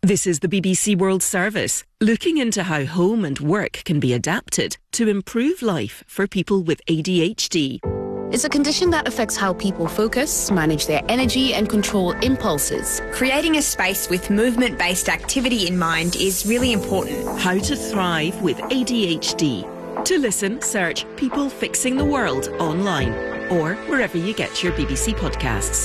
This is the BBC World Service, looking into how home and work can be adapted to improve life for people with ADHD. It's a condition that affects how people focus, manage their energy and control impulses. Creating a space with movement-based activity in mind is really important. How to thrive with ADHD. To listen, search People Fixing the World online or wherever you get your BBC podcasts.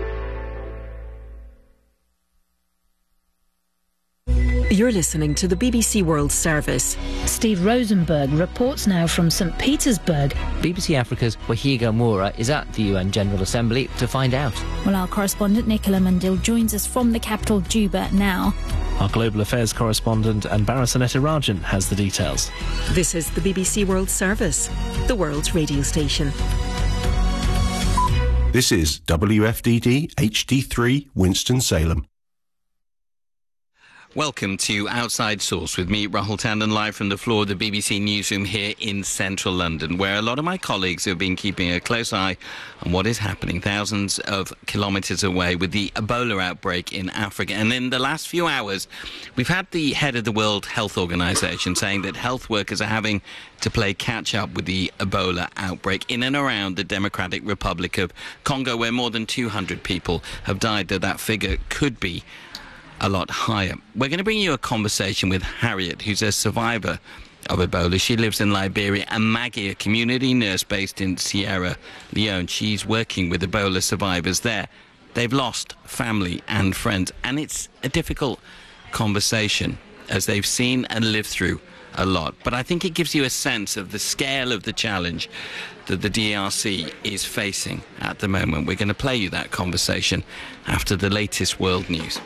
You're listening to the BBC World Service. Steve Rosenberg reports now from St Petersburg. BBC Africa's Wahiga Moura is at the UN General Assembly to find out. Well, our correspondent Nicola Mundil joins us from the capital, Juba, now. Our Global Affairs correspondent Anbara Sanetirajan has the details. This is the BBC World Service, the world's radio station. This is WFDD HD3 Winston-Salem. Welcome to Outside Source with me, Rahul Tandon, live from the floor of the BBC newsroom here in central London, where a lot of my colleagues have been keeping a close eye on what is happening thousands of kilometres away with the Ebola outbreak in Africa. And in the last few hours, we've had the head of the World Health Organization saying that health workers are having to play catch-up with the Ebola outbreak in and around the Democratic Republic of Congo, where more than 200 people have died, though that figure could be a lot higher. We're going to bring you a conversation with Harriet, who's a survivor of Ebola. She lives in Liberia, and Maggie, a community nurse based in Sierra Leone. She's working with Ebola survivors there. They've lost family and friends, and it's a difficult conversation as they've seen and lived through a lot. But I think it gives you a sense of the scale of the challenge that the DRC is facing at the moment. We're going to play you that conversation after the latest world news.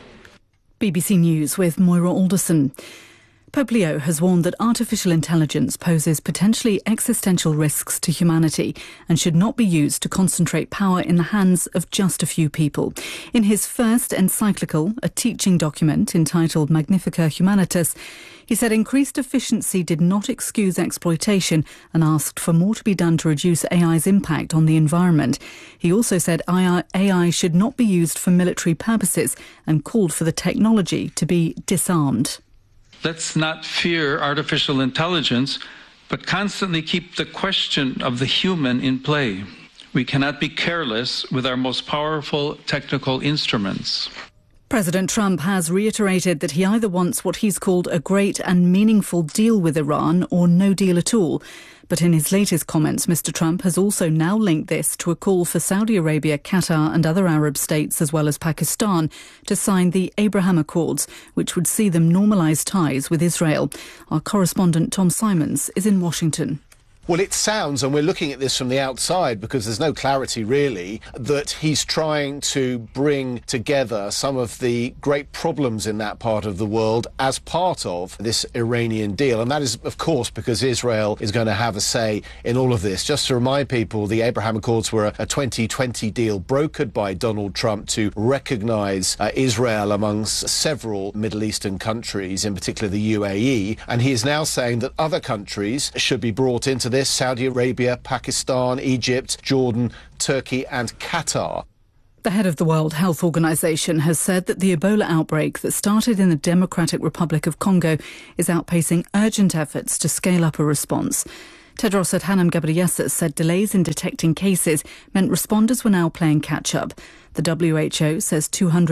BBC News with Moira Alderson. Pope Leo has warned that artificial intelligence poses potentially existential risks to humanity and should not be used to concentrate power in the hands of just a few people. In his first encyclical, a teaching document entitled Magnificat Humanitas, he said increased efficiency did not excuse exploitation and asked for more to be done to reduce AI's impact on the environment. He also said AI should not be used for military purposes and called for the technology to be disarmed. Let's not fear artificial intelligence, but constantly keep the question of the human in play. We cannot be careless with our most powerful technical instruments. President Trump has reiterated that he either wants what he's called a great and meaningful deal with Iran or no deal at all. But in his latest comments, Mr. Trump has also now linked this to a call for Saudi Arabia, Qatar and other Arab states, as well as Pakistan, to sign the Abraham Accords, which would see them normalise ties with Israel. Our correspondent Tom Simons is in Washington. Well, it sounds, and we're looking at this from the outside because there's no clarity really, that he's trying to bring together some of the great problems in that part of the world as part of this Iranian deal. And that is, of course, because Israel is going to have a say in all of this. Just to remind people, the Abraham Accords were a 2020 deal brokered by Donald Trump to recognise Israel amongst several Middle Eastern countries, in particular the UAE. And he is now saying that other countries should be brought into this: Saudi Arabia, Pakistan, Egypt, Jordan, Turkey and Qatar. The head of the World Health Organization has said that the Ebola outbreak that started in the Democratic Republic of Congo is outpacing urgent efforts to scale up a response. Tedros Adhanom Ghebreyesus said delays in detecting cases meant responders were now playing catch-up. The WHO says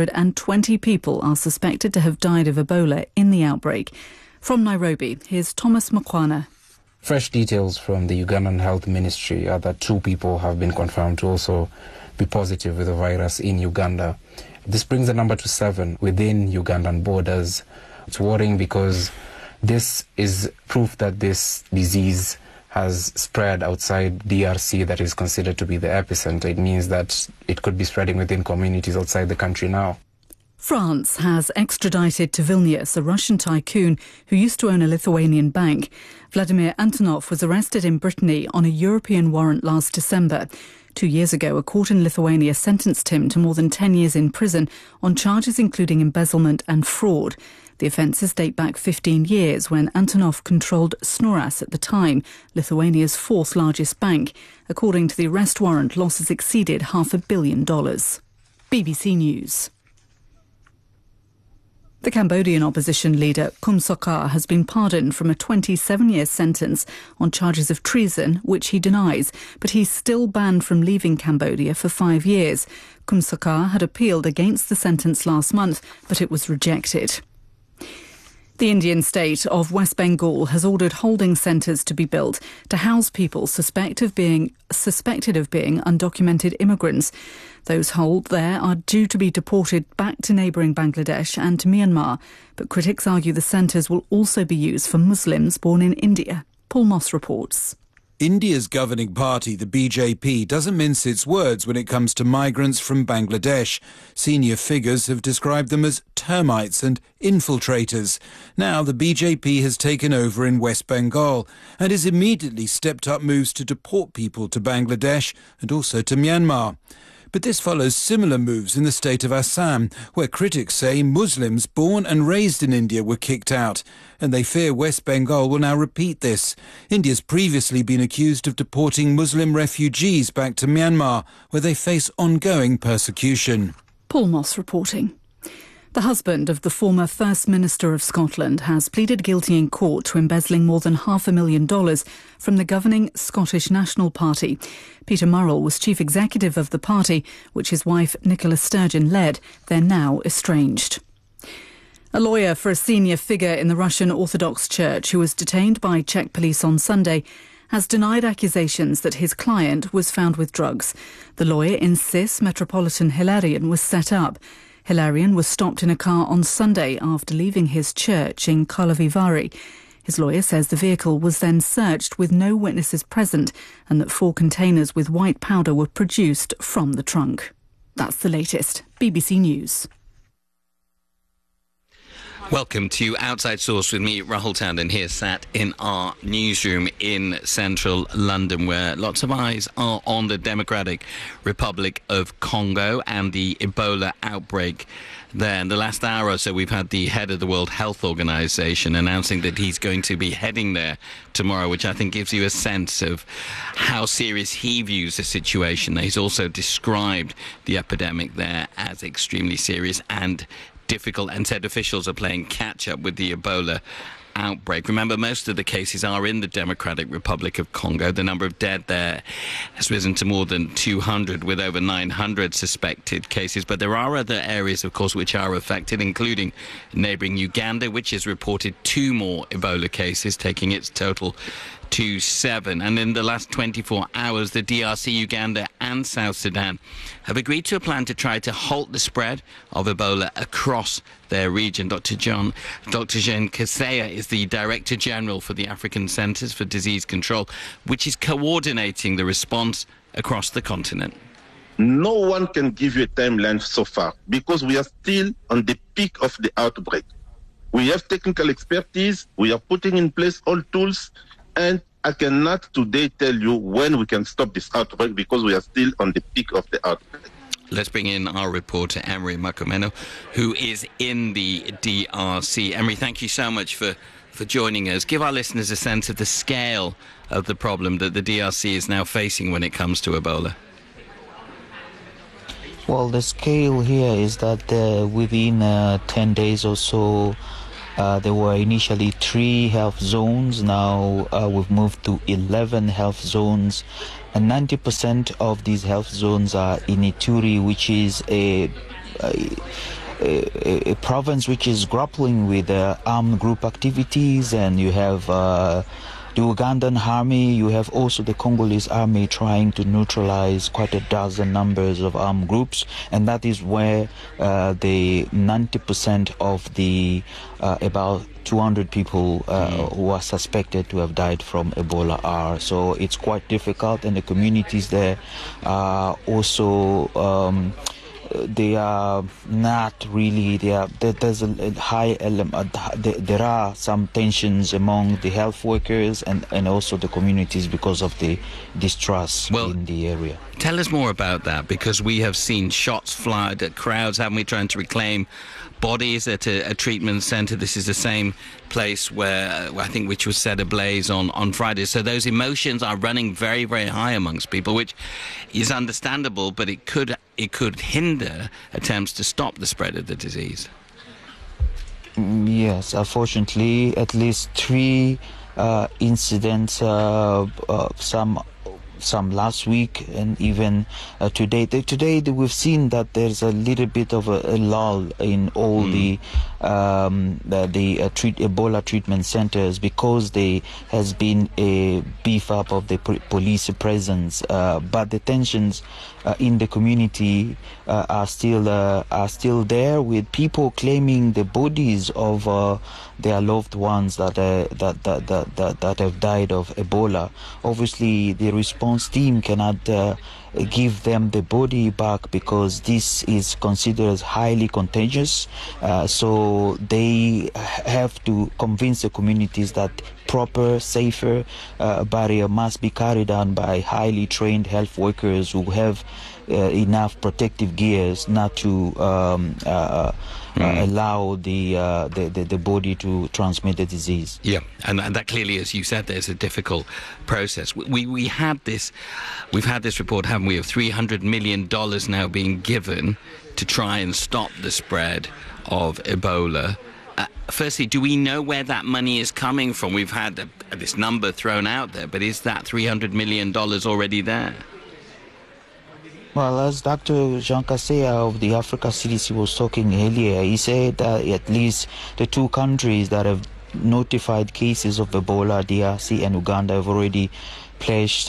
220 people are suspected to have died of Ebola in the outbreak. From Nairobi, here's Thomas Mkwana. Fresh details from the Ugandan Health Ministry are that 2 people have been confirmed to also be positive with the virus in Uganda. This brings the number to 7 within Ugandan borders. It's worrying because this is proof that this disease has spread outside DRC, that is considered to be the epicenter. It means that it could be spreading within communities outside the country now. France has extradited to Vilnius a Russian tycoon who used to own a Lithuanian bank. Vladimir Antonov was arrested in Brittany on a European warrant last December. 2 years ago, a court in Lithuania sentenced him to more than 10 years in prison on charges including embezzlement and fraud. The offences date back 15 years when Antonov controlled Snoras at the time, Lithuania's 4th largest bank. According to the arrest warrant, losses exceeded $500 million. BBC News. The Cambodian opposition leader Kum Sokha has been pardoned from a 27-year sentence on charges of treason, which he denies, but he's still banned from leaving Cambodia for 5 years. Kum Sokha had appealed against the sentence last month, but it was rejected. The Indian state of West Bengal has ordered holding centres to be built to house people suspected of being undocumented immigrants. Those held there are due to be deported back to neighbouring Bangladesh and to Myanmar, but critics argue the centres will also be used for Muslims born in India. Paul Moss reports. India's governing party, the BJP, doesn't mince its words when it comes to migrants from Bangladesh. Senior figures have described them as termites and infiltrators. Now the BJP has taken over in West Bengal and has immediately stepped up moves to deport people to Bangladesh and also to Myanmar. But this follows similar moves in the state of Assam, where critics say Muslims born and raised in India were kicked out, and they fear West Bengal will now repeat this. India's previously been accused of deporting Muslim refugees back to Myanmar, where they face ongoing persecution. Paul Moss reporting. The husband of the former First Minister of Scotland has pleaded guilty in court to embezzling more than $500,000 from the governing Scottish National Party. Peter Murrell was chief executive of the party, which his wife Nicola Sturgeon led. They're now estranged. A lawyer for a senior figure in the Russian Orthodox Church who was detained by Czech police on Sunday has denied accusations that his client was found with drugs. The lawyer insists Metropolitan Hilarion was set up. Hilarion was stopped in a car on Sunday after leaving his church in Karlovy Vary. His lawyer says the vehicle was then searched with no witnesses present and that 4 containers with white powder were produced from the trunk. That's the latest. BBC News. Welcome to Outside Source with me, Rahul Tandon, here sat in our newsroom in central London, where lots of eyes are on the Democratic Republic of Congo and the Ebola outbreak there. In the last hour or so, we've had the head of the World Health Organization announcing that he's going to be heading there tomorrow, which I think gives you a sense of how serious he views the situation. He's also described the epidemic there as extremely serious and difficult, and said officials are playing catch-up with the Ebola outbreak. Remember, most of the cases are in the Democratic Republic of Congo. The number of dead there has risen to more than 200, with over 900 suspected cases. But there are other areas, of course, which are affected, including neighbouring Uganda, which has reported 2 more Ebola cases, taking its total to 7. And in the last 24 hours, the DRC, Uganda and South Sudan have agreed to a plan to try to halt the spread of Ebola across their region. Dr. Jean Kaseya is the Director General for the African Centres for Disease Control, which is coordinating the response across the continent. No one can give you a timeline so far because we are still on the peak of the outbreak. We have technical expertise, we are putting in place all tools, and I cannot today tell you when we can stop this outbreak because we are still on the peak of the outbreak. Let's bring in our reporter, Emery Makomeno, who is in the DRC. Emery, thank you so much for joining us. Give our listeners a sense of the scale of the problem that the DRC is now facing when it comes to Ebola. Well, the scale here is that within 10 days or so, there were initially 3 health zones. Now we've moved to 11 health zones, and 90% of these health zones are in Ituri, which is a province which is grappling with armed group activities, and you have the Ugandan army, you have also the Congolese army trying to neutralize quite a dozen numbers of armed groups, and that is where the 90% of the about 200 people who are suspected to have died from Ebola are. So it's quite difficult, and the communities there are also they are not really there's a high element. There are some tensions among the health workers and also the communities because of the distrust in the area. Tell us more about that, because we have seen shots fired at crowds, haven't we, trying to reclaim bodies at a treatment centre. This is the same place where I think which was set ablaze on Friday. So those emotions are running very, very high amongst people, which is understandable, but it could hinder attempts to stop the spread of the disease. Yes, unfortunately, at least 3 incidents, some last week and even today. Today we've seen that there's a little bit of a lull in all the Ebola treatment centers because there has been a beef up of the police presence, but the tensions in the community are still there, with people claiming the bodies of their loved ones that have died of Ebola. Obviously, the response team cannot give them the body back because this is considered as highly contagious. So they have to convince the communities that proper, safer barrier must be carried on by highly trained health workers who have enough protective gears not to allow the body to transmit the disease. Yeah, and that clearly, as you said, there's a difficult process. We've had this report, haven't we, of $300 million now being given to try and stop the spread of Ebola. Firstly, do we know where that money is coming from? We've had this number thrown out there, but is that $300 million already there? Well, as Dr. Jean Kaseya of the Africa CDC was talking earlier, he said that at least the 2 countries that have notified cases of Ebola, DRC and Uganda, have already pledged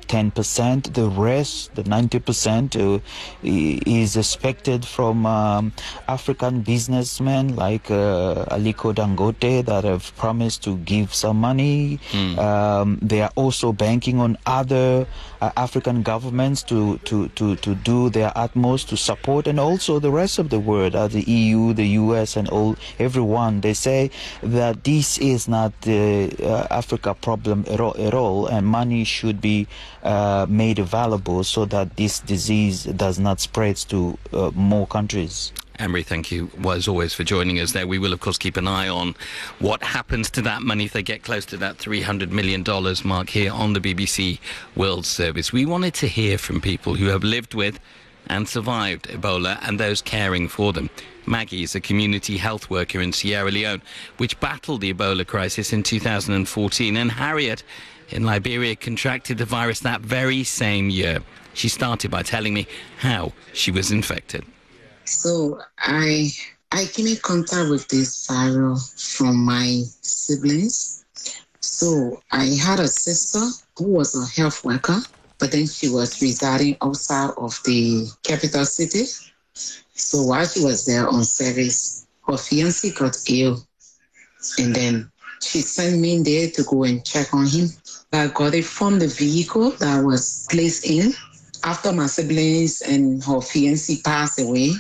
10%. The rest, the 90%, is expected from African businessmen like Aliko Dangote that have promised to give some money. They are also banking on other African governments to do their utmost to support, and also the rest of the world, the EU, the US, and everyone. They say that this is not the Africa problem at all, and money should be made available so that this disease does not spread to more countries. Emery, thank you, as always, for joining us there. We will, of course, keep an eye on what happens to that money if they get close to that $300 million mark here on the BBC World Service. We wanted to hear from people who have lived with and survived Ebola and those caring for them. Maggie is a community health worker in Sierra Leone, which battled the Ebola crisis in 2014, and Harriet in Liberia contracted the virus that very same year. She started by telling me how she was infected. So I came in contact with this virus from my siblings. So I had a sister who was a health worker, but then she was residing outside of the capital city. So while she was there on service, her fiancé got ill. And then she sent me in there to go and check on him. I got it from the vehicle that was placed in after my siblings and her fiancé passed away.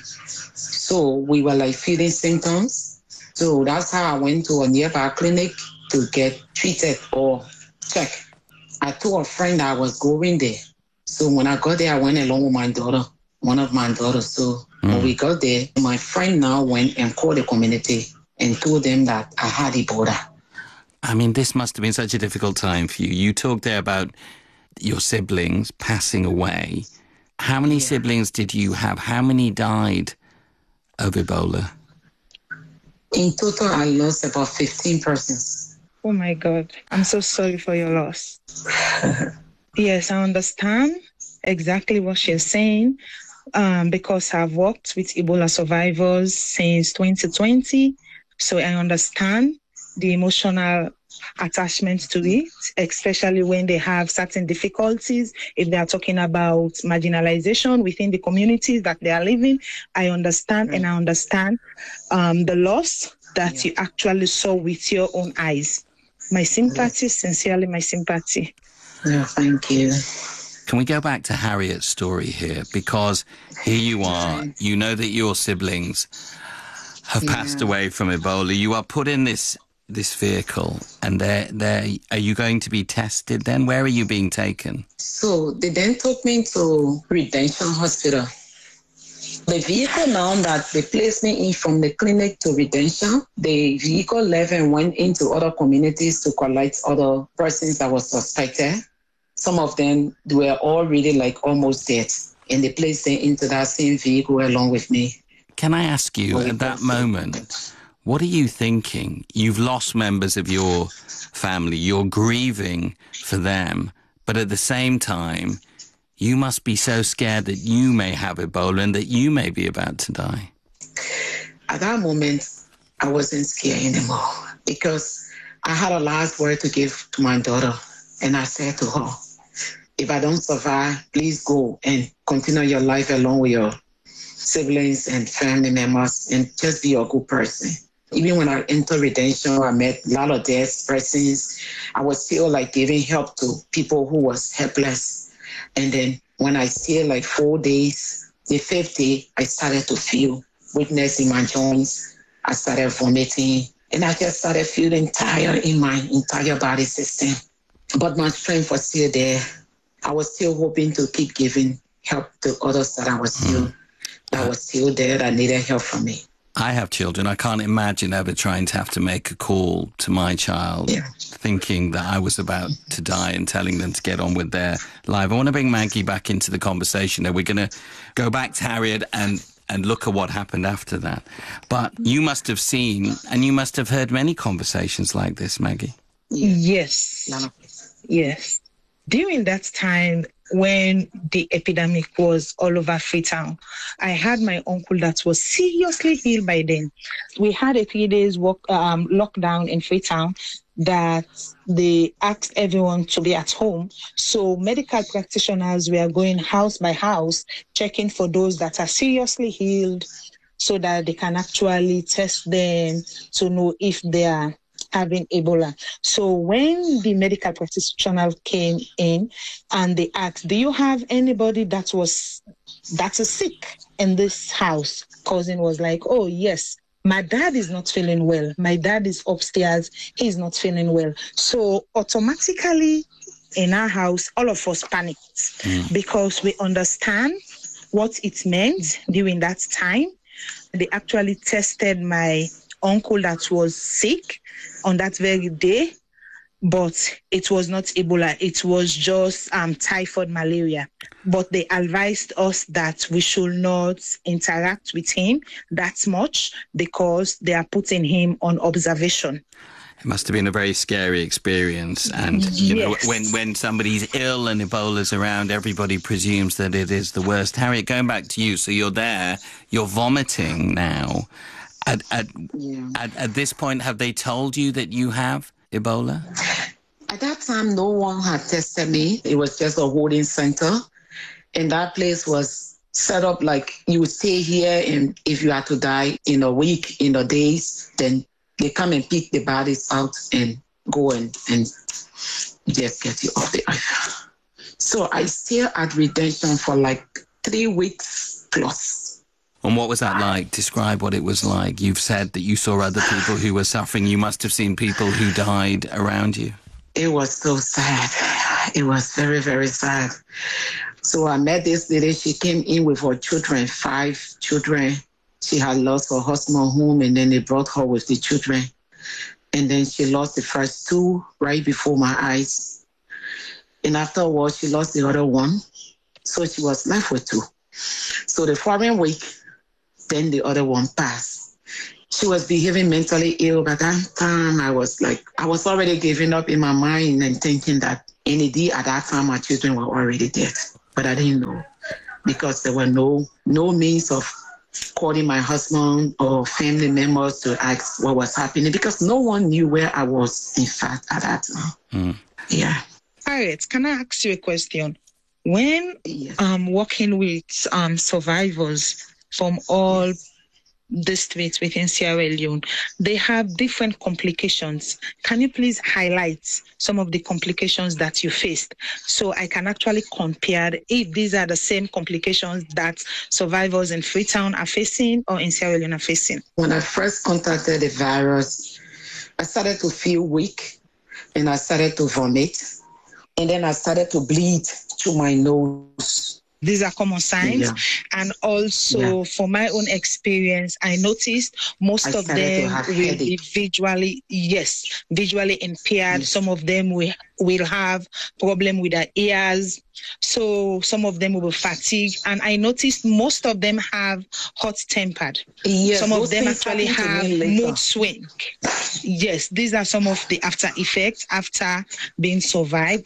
So we were like feeling symptoms. So that's how I went to a nearby clinic to get treated or checked. I told a friend that I was going there. So when I got there, I went along with my daughter, one of my daughters. So when we got there, my friend now went and called the community and told them that I had Ebola. I mean, this must have been such a difficult time for you. You talked there about your siblings passing away. How many siblings did you have? How many died of Ebola? In total, I lost about 15 persons. Oh my God. I'm so sorry for your loss. Yes, I understand exactly what she's saying because I've worked with Ebola survivors since 2020. So I understand the emotional attachment to it, especially when they have certain difficulties. If they are talking about marginalization within the communities that they are living, I understand and I understand the loss that you actually saw with your own eyes. My sympathy, sincerely my sympathy. Yeah, thank you. Can we go back to Harriet's story here? Because here you are, you know that your siblings have passed away from Ebola. You are put in this vehicle, and are you going to be tested then? Where are you being taken? So they then took me to Redemption Hospital. The vehicle now that they placed me in from the clinic to Redemption, the vehicle left and went into other communities to collect other persons that were suspected. Some of them were already like almost dead, and they placed them into that same vehicle along with me. Can I ask you, at that moment, What are you thinking? You've lost members of your family. You're grieving for them. But at the same time, you must be so scared that you may have Ebola and that you may be about to die. At that moment, I wasn't scared anymore because I had a last word to give to my daughter. And I said to her, if I don't survive, please go and continue your life along with your siblings and family members and just be a good person. Even when I entered Redemption, I met a lot of dead persons. I was still like giving help to people who was helpless. And then when I stayed like 4 days, the 5th day, I started to feel weakness in my joints. I started vomiting and I just started feeling tired in my entire body system. But my strength was still there. I was still hoping to keep giving help to others that was still there that needed help from me. I have children. I can't imagine ever trying to have to make a call to my child, thinking that I was about to die and telling them to get on with their life. I want to bring Maggie back into the conversation. We're going to go back to Harriet and look at what happened after that. But you must have seen and you must have heard many conversations like this, Maggie. Yes. Yes. During that time, when the epidemic was all over Freetown, I had my uncle that was seriously ill by then. We had a 3 days lockdown in Freetown that they asked everyone to be at home. So medical practitioners were going house by house, checking for those that are seriously ill so that they can actually test them to know if they are having Ebola. So when the medical practitioner came in and they asked, do you have anybody that is sick in this house? Cousin was like, oh, yes. My dad is not feeling well. My dad is upstairs. He's not feeling well. So automatically in our house, all of us panicked because we understand what it meant during that time. They actually tested my uncle that was sick on that very day, but it was not Ebola. It was just typhoid malaria. But they advised us that we should not interact with him that much because they are putting him on observation. It must have been a very scary experience. And, you know, when somebody's ill and Ebola's around, everybody presumes that it is the worst. Harriet, going back to you, so you're there, you're vomiting now. At this point, have they told you that you have Ebola? At that time, no one had tested me. It was just a holding center. And that place was set up like you would stay here, and if you had to die in a week, in a days, then they come and pick the bodies out and go and just get you off the earth. So I stayed at Redemption for like 3 weeks plus. And what was that like? Describe what it was like. You've said that you saw other people who were suffering. You must have seen people who died around you. It was so sad. It was very, very sad. So I met this lady. She came in with her children, 5 children. She had lost her husband home, and then they brought her with the children. And then she lost the first 2 right before my eyes. And afterwards, she lost the other one. So she was left with 2. So the following week, then the other one passed. She was behaving mentally ill. By that time, I was already giving up in my mind and thinking that any day at that time, my children were already dead. But I didn't know because there were no means of calling my husband or family members to ask what was happening because no one knew where I was, in fact, at that time. Yeah. Harriet, can I ask you a question? When working with survivors from all districts within Sierra Leone, they have different complications. Can you please highlight some of the complications that you faced so I can actually compare if these are the same complications that survivors in Freetown are facing or in Sierra Leone are facing? When I first contacted the virus, I started to feel weak and I started to vomit. And then I started to bleed through my nose. These are common signs. And also, from my own experience, I noticed most of them will be visually impaired. Some of them will will have problem with their ears. So some of them will be fatigued. And I noticed most of them have hot-tempered. Yes, some of them actually have mood swing. Yes, these are some of the after effects after you survived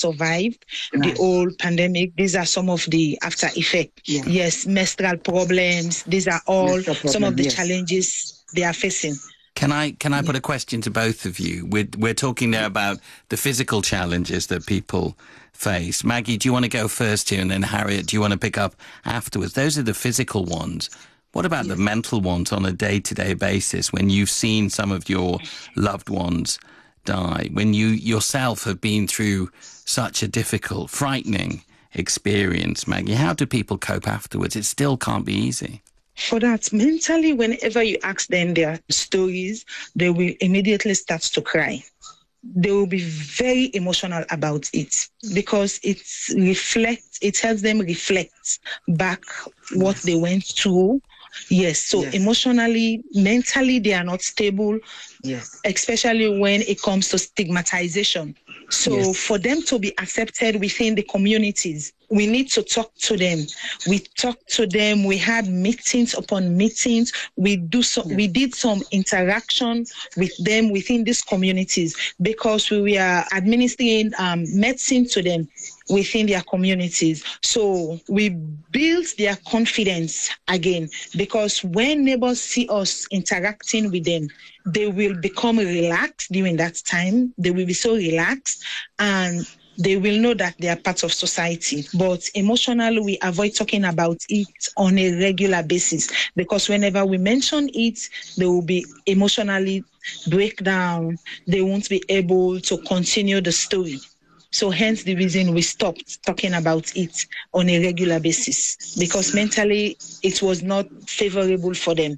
the whole pandemic. These are some of the after effects. Yeah. Yes, menstrual problems. These are all some of the challenges they are facing. Can I put a question to both of you? We're talking there about the physical challenges that people face. Maggie, do you want to go first here? And then Harriet, do you want to pick up afterwards? Those are the physical ones. What about the mental ones on a day-to-day basis when you've seen some of your loved ones die, when you yourself have been through such a difficult, frightening experience? Maggie, how do people cope afterwards? It still can't be easy. For that, mentally, whenever you ask them their stories, they will immediately start to cry. They will be very emotional about it because it helps them reflect back what they went through. Yes, so emotionally, mentally, they are not stable, especially when it comes to stigmatization. So for them to be accepted within the communities, we need to talk to them. We talked to them. We had meetings upon meetings. We did some interaction with them within these communities because we are administering medicine to them within their communities. So we build their confidence again because when neighbors see us interacting with them, they will become relaxed during that time. They will be so relaxed and they will know that they are part of society. But emotionally, we avoid talking about it on a regular basis because whenever we mention it, they will be emotionally break down. They won't be able to continue the story. So hence the reason we stopped talking about it on a regular basis because mentally it was not favorable for them.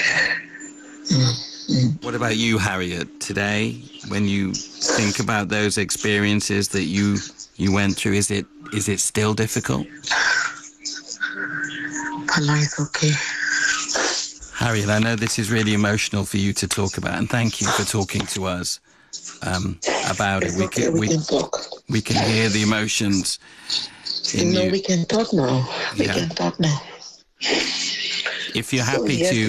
What about you, Harriet, today, when you think about those experiences that you went through, is it still difficult? Allah is okay. Harriet, I know this is really emotional for you to talk about, and thank you for talking to us about it. We can hear the emotions in you. We can talk now. We can talk now. If you're happy to...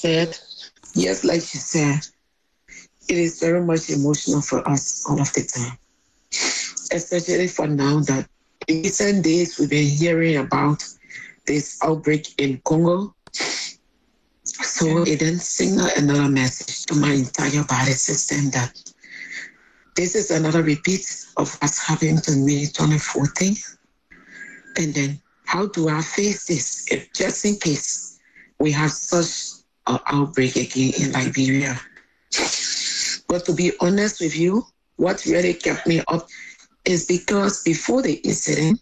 Yes, like she said, it is very much emotional for us all of the time, especially for now that in recent days we've been hearing about this outbreak in Congo. So it then signal another message to my entire body system that this is another repeat of what's happened to me in 2014. And then how do I face this if just in case we have such an outbreak again in Liberia? But to be honest with you, what really kept me up is because before the incident,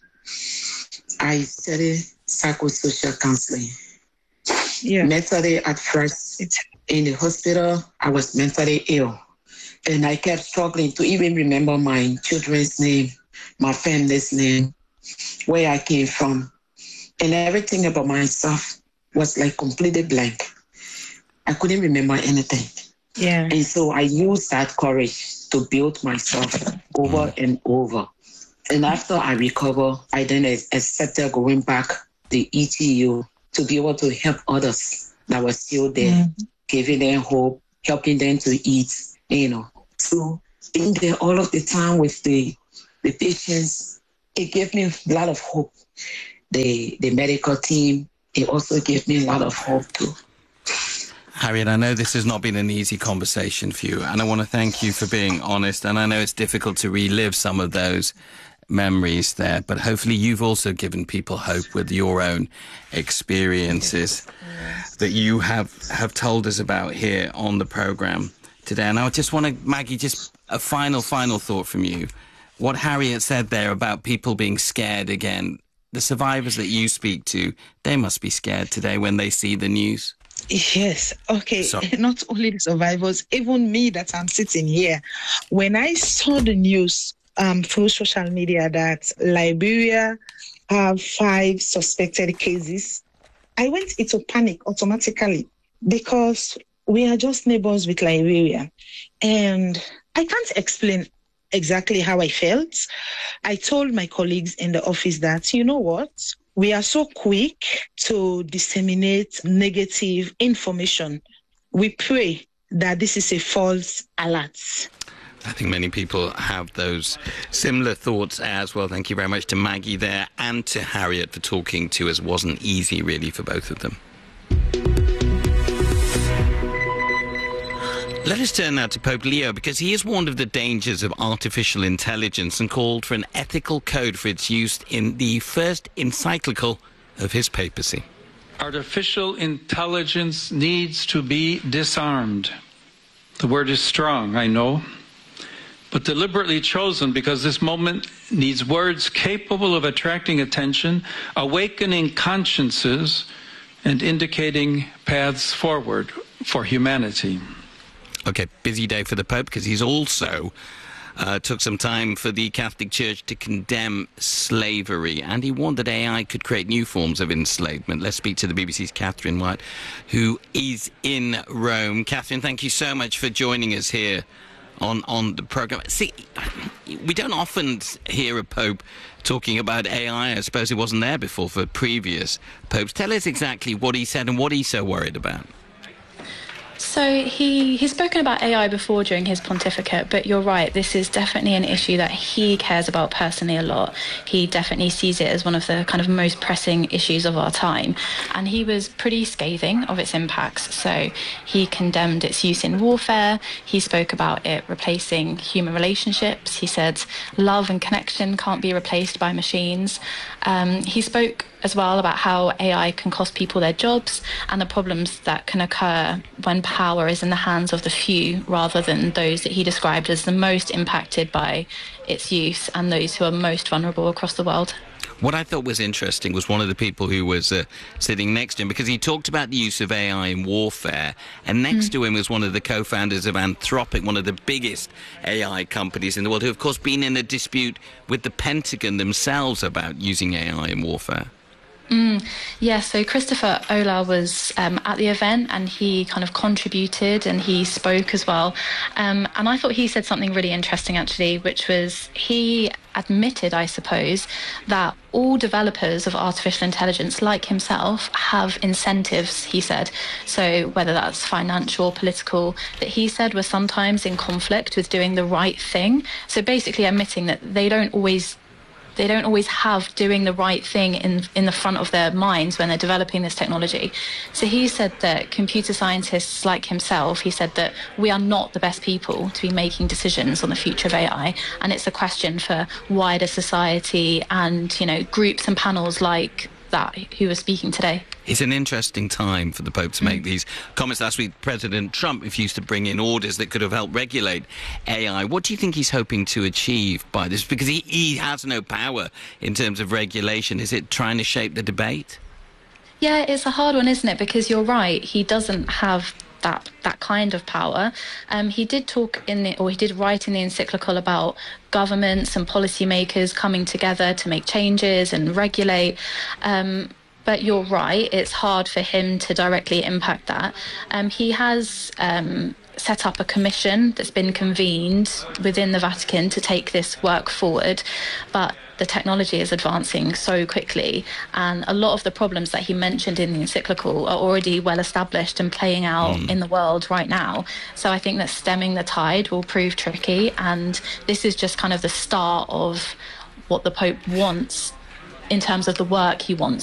I studied psychosocial counseling. Mentally at first, in the hospital, I was mentally ill. And I kept struggling to even remember my children's name, my family's name, where I came from. And everything about myself was like completely blank. I couldn't remember anything. And so I used that courage to build myself over and over. And after I recovered, I then accepted going back to the ETU to be able to help others that were still there, giving them hope, helping them to eat, So being there all of the time with the patients, it gave me a lot of hope. The medical team, it also gave me a lot of hope too. Harriet, I know this has not been an easy conversation for you, and I want to thank you for being honest, and I know it's difficult to relive some of those memories there, but hopefully you've also given people hope with your own experiences that you have told us about here on the programme today. And I just want to, Maggie, just a final thought from you. What Harriet said there about people being scared again, the survivors that you speak to, they must be scared today when they see the news. Yes. Okay. So, not only the survivors, even me that I'm sitting here. When I saw the news through social media that Liberia have 5 suspected cases, I went into panic automatically because we are just neighbors with Liberia. And I can't explain exactly how I felt. I told my colleagues in the office that, you know what? We are so quick to disseminate negative information. We pray that this is a false alert. I think many people have those similar thoughts as well. Thank you very much to Maggie there and to Harriet for talking to us. It wasn't easy, really, for both of them. Let us turn now to Pope Leo, because he has warned of the dangers of artificial intelligence and called for an ethical code for its use in the first encyclical of his papacy. Artificial intelligence needs to be disarmed. The word is strong, I know, but deliberately chosen because this moment needs words capable of attracting attention, awakening consciences, and indicating paths forward for humanity. Okay, busy day for the Pope, because he's also took some time for the Catholic Church to condemn slavery, and he warned that AI could create new forms of enslavement. Let's speak to the BBC's Catherine White, who is in Rome. Catherine, thank you so much for joining us here on the programme. See, we don't often hear a Pope talking about AI. I suppose it wasn't there before for previous popes. Tell us exactly what he said and what he's so worried about. So he's spoken about AI before during his pontificate, but you're right, this is definitely an issue that he cares about personally a lot. He definitely sees it as one of the kind of most pressing issues of our time, and he was pretty scathing of its impacts. So he condemned its use in warfare. He spoke about it replacing human relationships. He said love and connection can't be replaced by machines. He spoke as well about how AI can cost people their jobs and the problems that can occur when power is in the hands of the few rather than those that he described as the most impacted by its use and those who are most vulnerable across the world. What I thought was interesting was one of the people who was sitting next to him, because he talked about the use of AI in warfare, and next to him was one of the co-founders of Anthropic, one of the biggest AI companies in the world, who, of course, been in a dispute with the Pentagon themselves about using AI in warfare. Yeah, so Christopher Olah was at the event, and he kind of contributed and he spoke as well. And I thought he said something really interesting, actually, which was he admitted, I suppose, that all developers of artificial intelligence, like himself, have incentives, he said. So whether that's financial, political, that he said were sometimes in conflict with doing the right thing. So basically admitting that they don't always have doing the right thing in the front of their minds when they're developing this technology. So he said that computer scientists like himself, he said that we are not the best people to be making decisions on the future of AI, and it's a question for wider society and, you know, groups and panels like that who are speaking today. It's an interesting time for the Pope to make these comments. Last week, President Trump refused to bring in orders that could have helped regulate AI. What do you think he's hoping to achieve by this? Because he has no power in terms of regulation. Is it trying to shape the debate? Yeah, it's a hard one, isn't it? Because you're right, he doesn't have that kind of power. He did write in the encyclical about governments and policymakers coming together to make changes and regulate. But you're right, it's hard for him to directly impact that. He has set up a commission that's been convened within the Vatican to take this work forward, but the technology is advancing so quickly, and a lot of the problems that he mentioned in the encyclical are already well established and playing out in the world right now. So I think that stemming the tide will prove tricky, and this is just kind of the start of what the Pope wants in terms of the work he wants